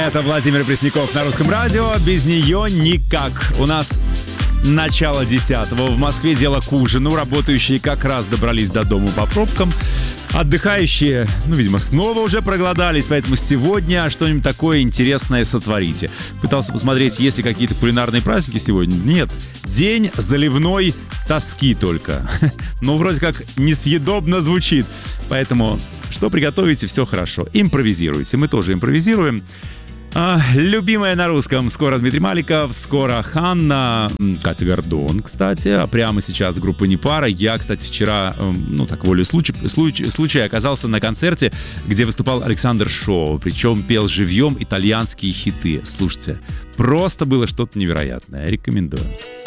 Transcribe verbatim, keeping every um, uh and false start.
Это Владимир Пресняков на Русском радио. Без нее никак. У нас начало десятого. В Москве дело к ужину. Работающие как раз добрались до дома по пробкам. Отдыхающие, ну, видимо, снова уже проголодались, поэтому сегодня что-нибудь такое интересное сотворите. Пытался посмотреть, есть ли какие-то кулинарные праздники сегодня. Нет. День заливной тоски только. Но вроде как несъедобно звучит. Поэтому что приготовите, все хорошо. Импровизируйте. Мы тоже импровизируем. А, любимая на русском. Скоро Дмитрий Маликов, скоро Ханна, Катя Гордон, кстати. А прямо сейчас группа «Непара». Я, кстати, вчера, ну так, волей случая, случая, случая оказался на концерте, где выступал Александр Шоу. Причем пел живьем итальянские хиты. Слушайте, просто было что-то невероятное. Рекомендую.